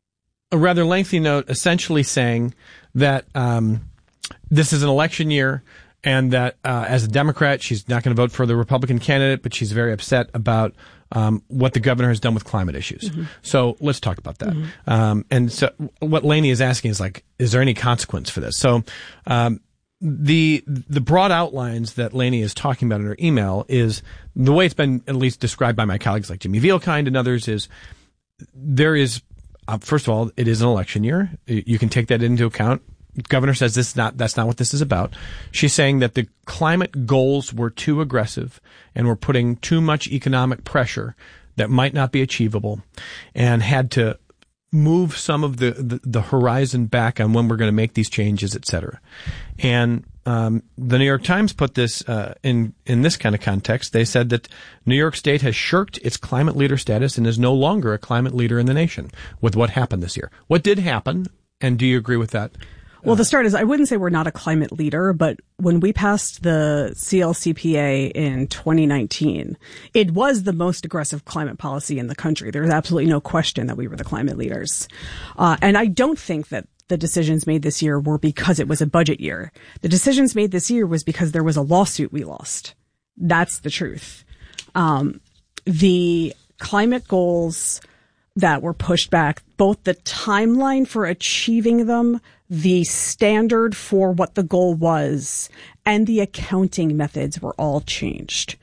a rather lengthy note essentially saying that um, this is an election year and that uh, as a Democrat, she's not going to vote for the Republican candidate, but she's very upset about um, what the governor has done with climate issues. Mm-hmm. So let's talk about that. Mm-hmm. Um, and so what Laney is asking is like, is there any consequence for this? So um, The the broad outlines that Laney is talking about in her email is the way it's been at least described by my colleagues like Jimmy Vielkind and others is there is, uh, first of all, it is an election year. You can take that into account. The governor says this is not, that's not what this is about. She's saying that the climate goals were too aggressive and were putting too much economic pressure that might not be achievable and had to move some of the, the, the horizon back on when we're going to make these changes, et cetera. And um, the New York Times put this uh, in in this kind of context. They said that New York State has shirked its climate leader status and is no longer a climate leader in the nation with what happened this year. What did happen, and do you agree with that? Well, the start is, I wouldn't say we're not a climate leader, but when we passed the C L C P A in twenty nineteen, it was the most aggressive climate policy in the country. There's absolutely no question that we were the climate leaders. Uh, and I don't think that the decisions made this year were because it was a budget year. The decisions made this year was because there was a lawsuit we lost. That's the truth. Um, the climate goals that were pushed back, both the timeline for achieving them, the standard for what the goal was, and the accounting methods were all changed.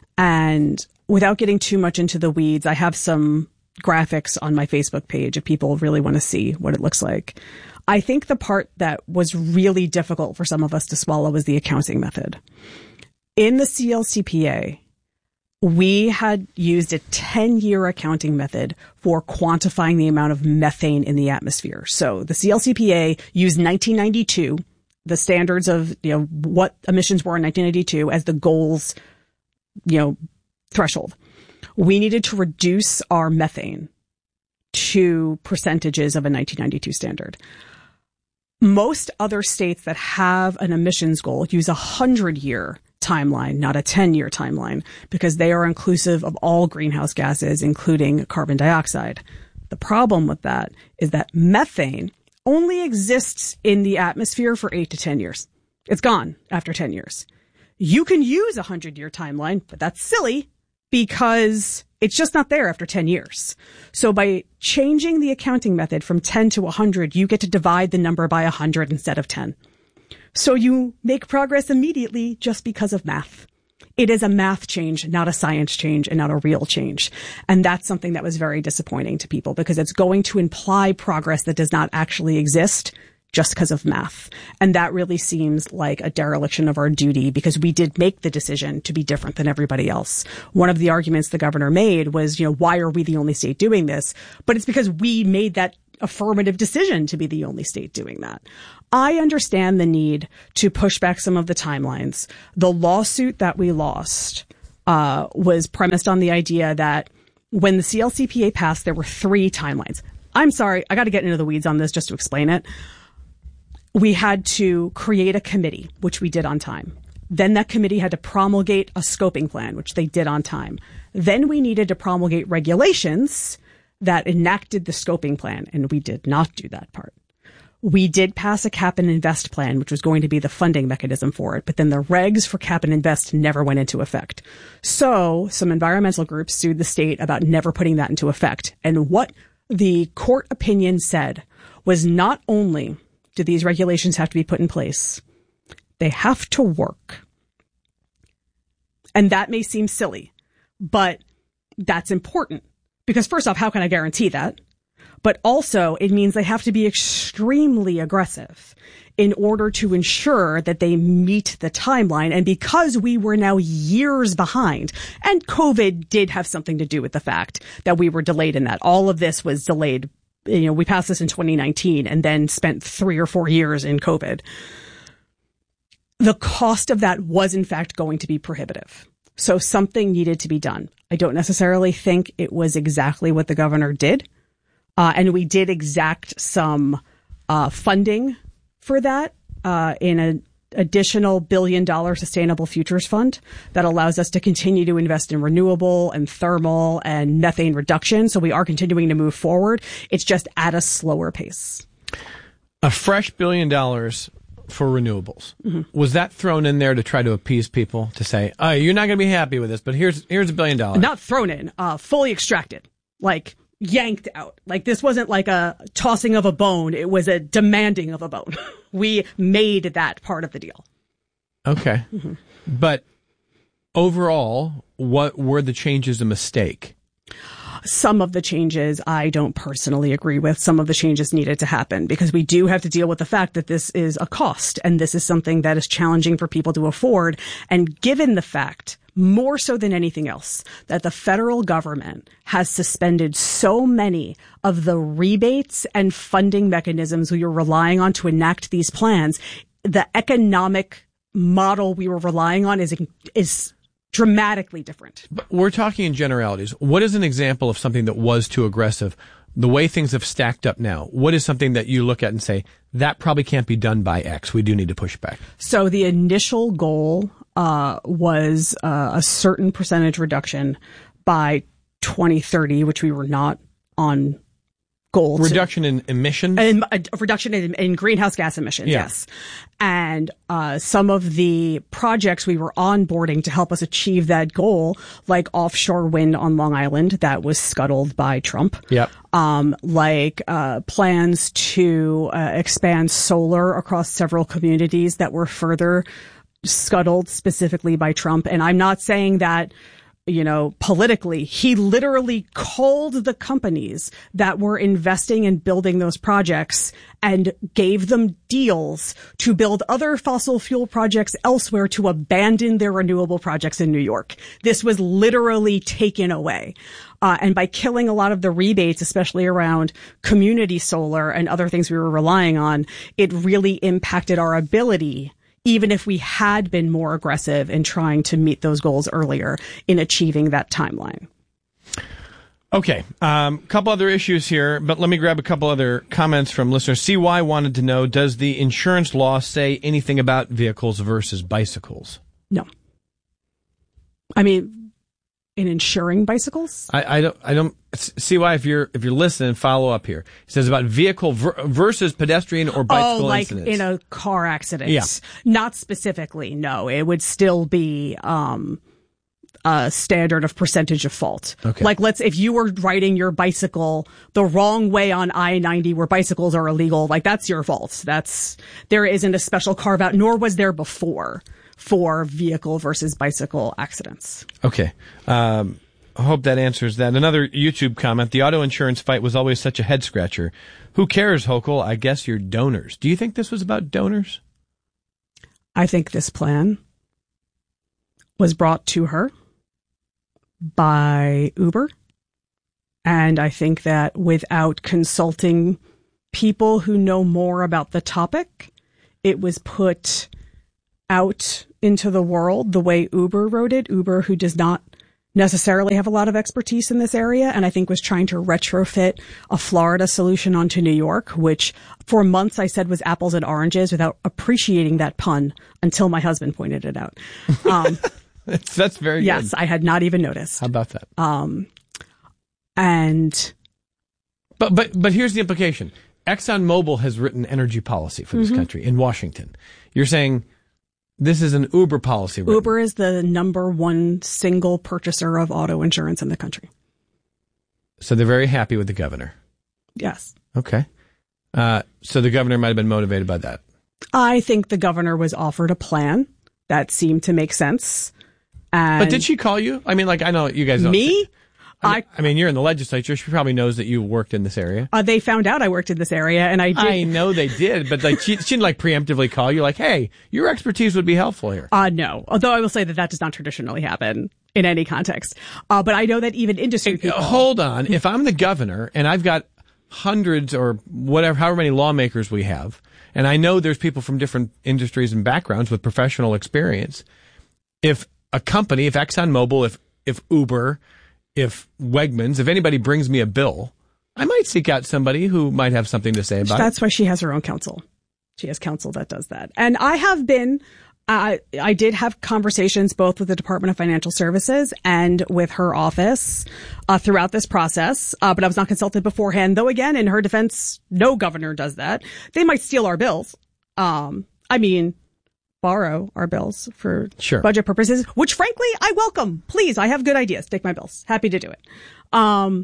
And without getting too much into the weeds, I have some graphics on my Facebook page if people really want to see what it looks like. I think the part that was really difficult for some of us to swallow was the accounting method. In the C L C P A, we had used a ten-year accounting method for quantifying the amount of methane in the atmosphere. So the C L C P A used nineteen ninety-two, the standards of, you know, what emissions were in nineteen ninety-two as the goals, you know, threshold. We needed to reduce our methane to percentages of a nineteen ninety-two standard. Most other states that have an emissions goal use a hundred-year timeline, not a ten-year timeline, because they are inclusive of all greenhouse gases, including carbon dioxide. The problem with that is that methane only exists in the atmosphere for eight to ten years. It's gone after ten years. You can use a hundred-year timeline, but that's silly because it's just not there after ten years. So by changing the accounting method from ten to one hundred, you get to divide the number by one hundred instead of ten. So you make progress immediately just because of math. It is a math change, not a science change, and not a real change. And that's something that was very disappointing to people because it's going to imply progress that does not actually exist just because of math. And that really seems like a dereliction of our duty because we did make the decision to be different than everybody else. One of the arguments the governor made was, you know, why are we the only state doing this? But it's because we made that affirmative decision to be the only state doing that. I understand the need to push back some of the timelines. The lawsuit that we lost uh, was premised on the idea that when the C L C P A passed, there were three timelines. I'm sorry, I got to get into the weeds on this just to explain it. We had to create a committee, which we did on time. Then that committee had to promulgate a scoping plan, which they did on time. Then we needed to promulgate regulations that enacted the scoping plan, and we did not do that part. We did pass a cap and invest plan, which was going to be the funding mechanism for it, but then the regs for cap and invest never went into effect. So some environmental groups sued the state about never putting that into effect. And what the court opinion said was not only do these regulations have to be put in place, they have to work. And that may seem silly, but that's important. Because first off, how can I guarantee that? But also, it means they have to be extremely aggressive in order to ensure that they meet the timeline. And because we were now years behind, and COVID did have something to do with the fact that we were delayed in that. All of this was delayed. You know, we passed this in twenty nineteen and then spent three or four years in COVID. The cost of that was, in fact, going to be prohibitive. So something needed to be done. I don't necessarily think it was exactly what the governor did. Uh, and we did exact some uh, funding for that uh, in an additional billion dollar sustainable futures fund that allows us to continue to invest in renewable and thermal and methane reduction. So we are continuing to move forward. It's just at a slower pace. A fresh billion dollars for renewables. Mm-hmm. Was that thrown in there to try to appease people to say, oh, you're not going to be happy with this, but here's here's a billion dollars? Not thrown in, uh, fully extracted, like yanked out. Like this wasn't like a tossing of a bone. It was a demanding of a bone. We made that part of the deal. Okay. Mm-hmm. But overall, what were the changes a mistake? Some of the changes I don't personally agree with. Some of the changes needed to happen because we do have to deal with the fact that this is a cost and this is something that is challenging for people to afford. And given the fact, more so than anything else, that the federal government has suspended so many of the rebates and funding mechanisms we were relying on to enact these plans, the economic model we were relying on is is dramatically different. But we're talking in generalities. What is an example of something that was too aggressive? The way things have stacked up now, what is something that you look at and say, that probably can't be done by X. We do need to push back. So the initial goal uh, was uh, a certain percentage reduction by twenty thirty, which we were not on goal. Reduction to, in emissions? And a, a reduction in, in greenhouse gas emissions, yeah. Yes. And uh, some of the projects we were onboarding to help us achieve that goal, like offshore wind on Long Island, that was scuttled by Trump. Yep. Um, like uh, plans to uh, expand solar across several communities that were further scuttled specifically by Trump. And I'm not saying that, you know, politically, he literally called the companies that were investing in building those projects and gave them deals to build other fossil fuel projects elsewhere to abandon their renewable projects in New York. This was literally taken away. Uh, and by killing a lot of the rebates, especially around community solar and other things we were relying on, it really impacted our ability, even if we had been more aggressive in trying to meet those goals earlier, in achieving that timeline. Okay, a um, couple other issues here, but let me grab a couple other comments from listeners. C Y wanted to know, does the insurance law say anything about vehicles versus bicycles? No. I mean, in insuring bicycles? I, I don't, I don't, C Y, if you're, if you're listening, follow up here. It says about vehicle ver- versus pedestrian or bicycle oh, like incidents. in a car accident. Yeah. Not specifically, no. It would still be, um, a standard of percentage of fault. Okay. Like, let's, if you were riding your bicycle the wrong way on I ninety where bicycles are illegal, like that's your fault. That's, there isn't a special carve out, nor was there before for vehicle versus bicycle accidents. Okay. Um, I hope that answers that. Another YouTube comment, the auto insurance fight was always such a head scratcher. Who cares, Hochul? I guess you're donors. Do you think this was about donors? I think this plan was brought to her by Uber. And I think that without consulting people who know more about the topic, it was put out into the world the way Uber wrote it. Uber, who does not necessarily have a lot of expertise in this area, and I think was trying to retrofit a Florida solution onto New York, which for months I said was apples and oranges without appreciating that pun until my husband pointed it out. Um, that's, that's very yes, good. Yes, I had not even noticed. How about that? Um, and but but but here's the implication: ExxonMobil has written energy policy for this mm-hmm. country in Washington. You're saying this is an Uber policy. Written. Uber is the number one single purchaser of auto insurance in the country. So they're very happy with the governor. Yes. Okay. Uh, so the governor might have been motivated by that. I think the governor was offered a plan that seemed to make sense. And but did she call you? I mean, like, I know you guys don't. Me? I mean, I, I mean, you're in the legislature. She probably knows that you worked in this area. Uh, they found out I worked in this area, and I did. I know they did, but like she, she didn't like preemptively call you, like, "Hey, your expertise would be helpful here." Uh, no. Although I will say that that does not traditionally happen in any context. Uh, but I know that even industry people. Hold on. If I'm the governor and I've got hundreds or whatever, however many lawmakers we have, and I know there's people from different industries and backgrounds with professional experience, if a company, if ExxonMobil, if if Uber, if Wegmans, if anybody brings me a bill, I might seek out somebody who might have something to say about That's it. That's why she has her own counsel. She has counsel that does that. And I have been, uh, I did have conversations both with the Department of Financial Services and with her office uh, throughout this process, uh, but I was not consulted beforehand. Though again, in her defense, no governor does that. They might steal our bills. Um, I mean... borrow our bills for sure. budget purposes, which frankly I welcome. Please, I have good ideas. Take my bills. Happy to do it. Um,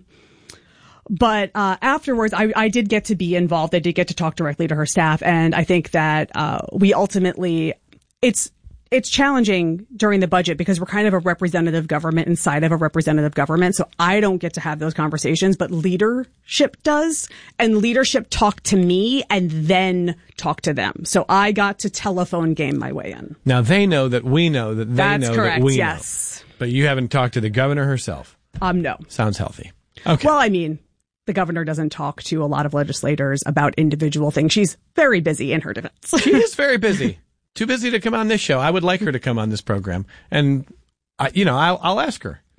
but uh, afterwards, I, I did get to be involved. I did get to talk directly to her staff, and I think that uh, we ultimately, it's it's challenging during the budget because we're kind of a representative government inside of a representative government. So I don't get to have those conversations, but leadership does. And leadership talk to me and then talk to them. So I got to telephone game my way in. Now they know that we know that they That's know correct, that we yes. know. But you haven't talked to the governor herself. Um, no. Sounds healthy. Okay. Well, I mean, the governor doesn't talk to a lot of legislators about individual things. She's very busy in her defense. She is very busy. Too busy to come on this show. I would like her to come on this program. And, I, you know, I'll, I'll ask her.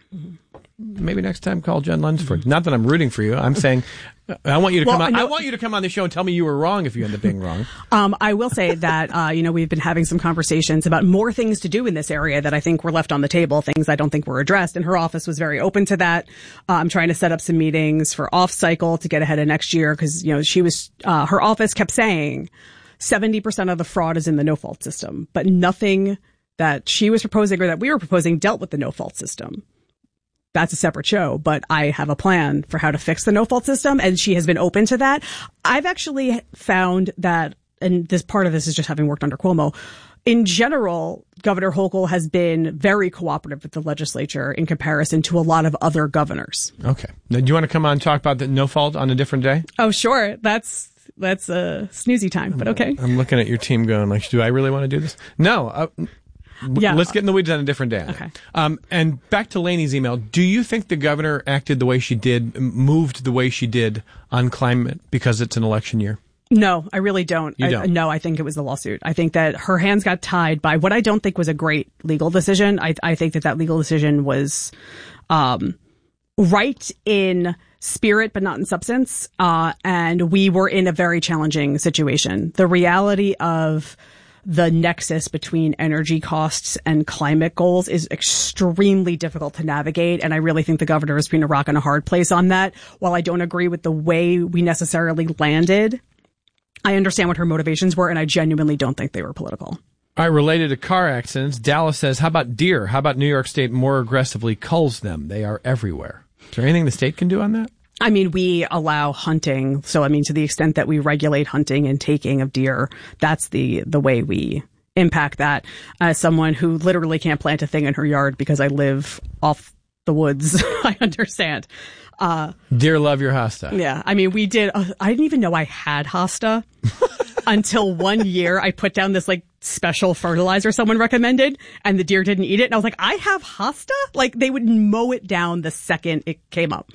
Maybe next time call Jen Lunsford. Not that I'm rooting for you. I'm saying I want you to well, come on. No, I want you to come on the show and tell me you were wrong if you end up being wrong. Um, I will say that, uh, you know, we've been having some conversations about more things to do in this area that I think were left on the table, things I don't think were addressed. And her office was very open to that. Uh, I'm trying to set up some meetings for off cycle to get ahead of next year because, you know, she was, uh, her office kept saying, seventy percent of the fraud is in the no-fault system, but nothing that she was proposing or that we were proposing dealt with the no-fault system. That's a separate show, but I have a plan for how to fix the no-fault system, and she has been open to that. I've actually found that, and this part of this is just having worked under Cuomo, in general, Governor Hochul has been very cooperative with the legislature in comparison to a lot of other governors. Okay. Now, do you want to come on and talk about the no-fault on a different day? Oh, sure. That's... That's a snoozy time, but okay. I'm looking at your team going like, do I really want to do this? No. Uh, yeah. Let's get in the weeds on a different day. Okay. Um, and back to Laney's email. Do you think the governor acted the way she did, moved the way she did on climate because it's an election year? No, I really don't. You I, don't? No, I think it was the lawsuit. I think that her hands got tied by what I don't think was a great legal decision. I, I think that that legal decision was um, right in spirit, but not in substance. Uh, and we were in a very challenging situation. The reality of the nexus between energy costs and climate goals is extremely difficult to navigate. And I really think the governor is between a rock and a hard place on that. While I don't agree with the way we necessarily landed, I understand what her motivations were, and I genuinely don't think they were political. All right, related to car accidents, Dallas says, how about deer? How about New York State more aggressively culls them? They are everywhere. Is there anything the state can do on that? I mean, we allow hunting. So, I mean, to the extent that we regulate hunting and taking of deer, that's the, the way we impact that. As someone who literally can't plant a thing in her yard because I live off the woods, I understand. Uh, Deer love your hosta. Yeah. I mean, we did, uh, I didn't even know I had hosta until one year I put down this like special fertilizer someone recommended and the deer didn't eat it. And I was like, I have hosta? Like they would mow it down the second it came up.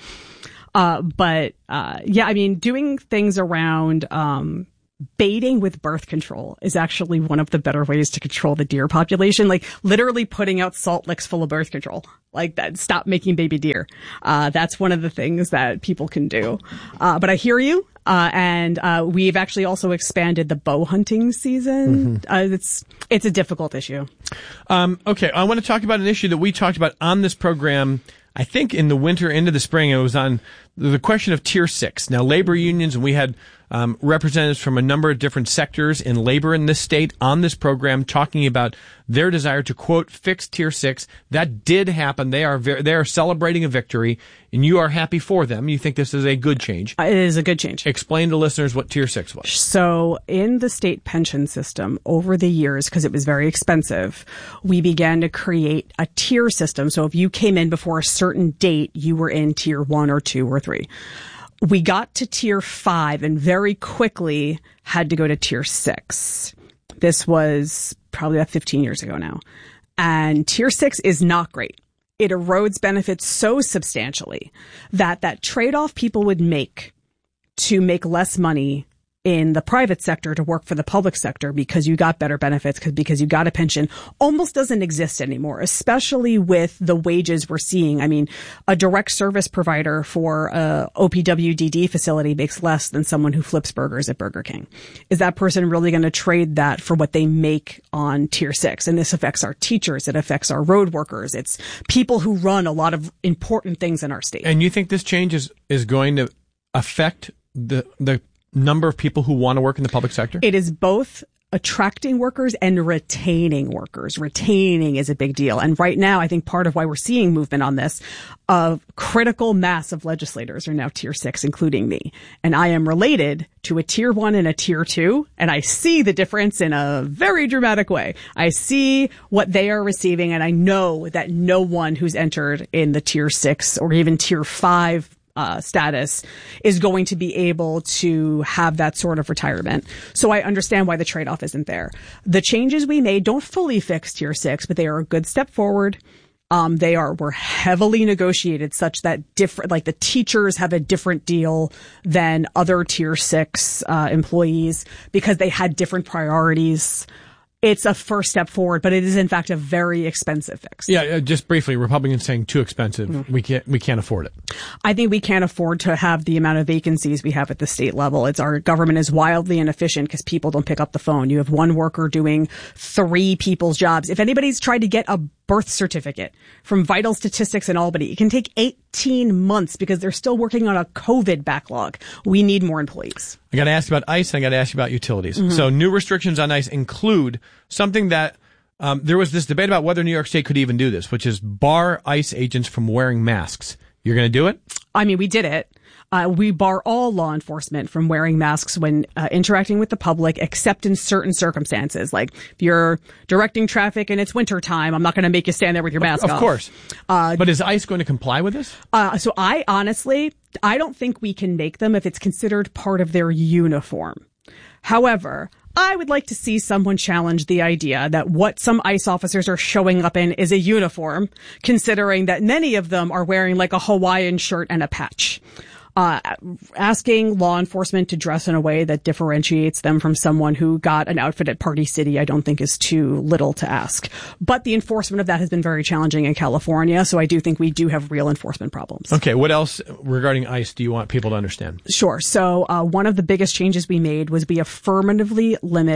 Uh, but, uh, yeah, I mean, doing things around, um, baiting with birth control is actually one of the better ways to control the deer population. Like literally putting out salt licks full of birth control, like that. Stop making baby deer. Uh, that's one of the things that people can do. Uh, but I hear you. Uh, and, uh, we've actually also expanded the bow hunting season. Mm-hmm. Uh, it's, it's a difficult issue. Um, okay. I want to talk about an issue that we talked about on this program, I think in the winter into the spring. It was on the question of tier six. Now, labor unions, and we had um, representatives from a number of different sectors in labor in this state on this program talking about their desire to, quote, fix tier six. That did happen. They are very, they are celebrating a victory, and you are happy for them. You think this is a good change. It is a good change. Explain to listeners what tier six was. So in the state pension system over the years, because it was very expensive, we began to create a tier system. So if you came in before a certain date, you were in tier one or two or three. We got to tier five and very quickly had to go to tier six. This was probably about fifteen years ago now. And tier six is not great. It erodes benefits so substantially that that trade-off people would make to make less money in the private sector to work for the public sector because you got better benefits, because because you got a pension, almost doesn't exist anymore, especially with the wages we're seeing. I mean, a direct service provider for a O P W D D facility makes less than someone who flips burgers at Burger King. Is that person really going to trade that for what they make on tier six? And this affects our teachers. It affects our road workers. It's people who run a lot of important things in our state. And you think this change is, is going to affect the the number of people who want to work in the public sector? It is both attracting workers and retaining workers. Retaining is a big deal. And right now, I think part of why we're seeing movement on this, a critical mass of legislators are now tier six, including me. And I am related to a tier one and a tier two. And I see the difference in a very dramatic way. I see what they are receiving. And I know that no one who's entered in the tier six or even tier five Uh, status is going to be able to have that sort of retirement. So I understand why the trade-off isn't there. The changes we made don't fully fix tier six, but they are a good step forward. Um, they are, were heavily negotiated such that different, like the teachers have a different deal than other tier six, uh, employees because they had different priorities. It's a first step forward, but it is in fact a very expensive fix. Yeah, uh, just briefly, Republicans saying too expensive. Mm-hmm. We can't, we can't afford it. I think we can't afford to have the amount of vacancies we have at the state level. It's our government is wildly inefficient because people don't pick up the phone. You have one worker doing three people's jobs. If anybody's tried to get a birth certificate from Vital Statistics in Albany, it can take eighteen months because they're still working on a COVID backlog. We need more employees. I got to ask you about ICE and I got to ask you about utilities. Mm-hmm. So new restrictions on ICE include something that um, there was this debate about whether New York State could even do this, which is bar ICE agents from wearing masks. You're going to do it? I mean, we did it. Uh, we bar all law enforcement from wearing masks when uh, interacting with the public, except in certain circumstances. Like if you're directing traffic and it's wintertime, I'm not going to make you stand there with your mask of, off. Of course. Uh, but is ICE going to comply with this? Uh, so I honestly, I don't think we can make them if it's considered part of their uniform. However, I would like to see someone challenge the idea that what some ICE officers are showing up in is a uniform, considering that many of them are wearing like a Hawaiian shirt and a patch. Uh, asking law enforcement to dress in a way that differentiates them from someone who got an outfit at Party City, I don't think is too little to ask. But the enforcement of that has been very challenging in California, so I do think we do have real enforcement problems. Okay, what else regarding ICE do you want people to understand? Sure. So uh, one of the biggest changes we made was we affirmatively limit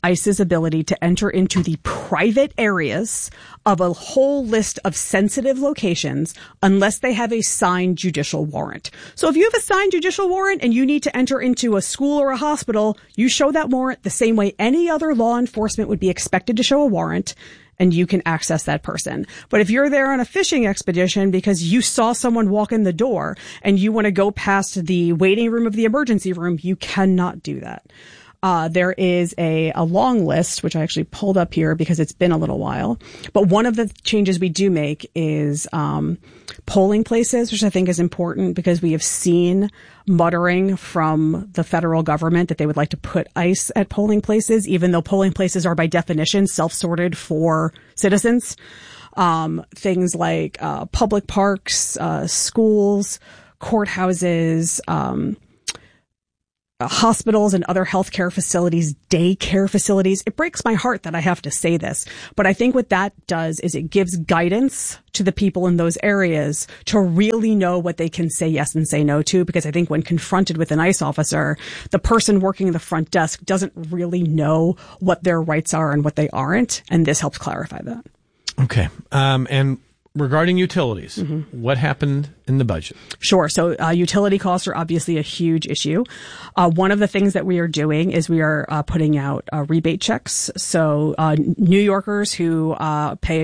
ICE's ability to enter into the private areas of a whole list of sensitive locations unless they have a signed judicial warrant. So if you have a signed judicial warrant and you need to enter into a school or a hospital, you show that warrant the same way any other law enforcement would be expected to show a warrant, and you can access that person. But if you're there on a fishing expedition because you saw someone walk in the door and you want to go past the waiting room of the emergency room, you cannot do that. Uh, there is a, a long list, which I actually pulled up here because it's been a little while. But one of the changes we do make is um, polling places, which I think is important because we have seen muttering from the federal government that they would like to put ICE at polling places, even though polling places are by definition self-sorted for citizens. Um, things like uh, public parks, uh, schools, courthouses, um hospitals and other healthcare facilities, daycare facilities. It breaks my heart that I have to say this, but I think what that does is it gives guidance to the people in those areas to really know what they can say yes and say no to, because I think when confronted with an ICE officer, the person working the front desk doesn't really know what their rights are and what they aren't, and this helps clarify that. Okay. Um, and regarding utilities, mm-hmm. what happened in the budget? Sure. So uh, utility costs are obviously a huge issue. Uh, one of the things that we are doing is we are uh, putting out uh, rebate checks. So uh, New Yorkers who uh, pay